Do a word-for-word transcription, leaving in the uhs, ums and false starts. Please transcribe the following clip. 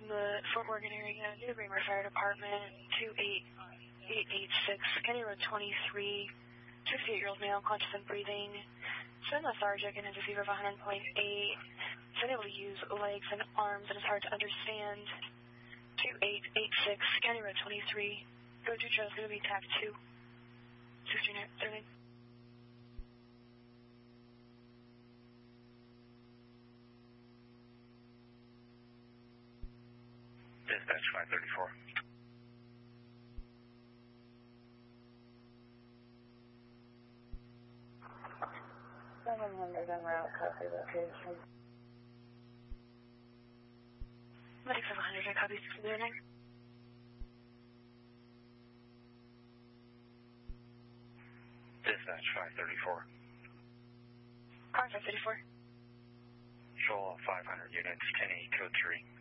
from the Fort Oregon area, New Bremer Fire Department, two eight eight eight six, County Road twenty-three, sixty-eight-year-old male, conscious and breathing, still lethargic and has a fever of one hundred point eight, is unable to use legs and arms and is hard to understand. two eight eight six, County Road twenty-three, go to trail is going to be TAC two, sixteen thirty. Dispatch five thirty-four. seven hundred en route, copy location. Medic seven hundred, I copy six zero nine. Dispatch five thirty-four. Car five thirty-four. Shoal five hundred units, ten eight two three.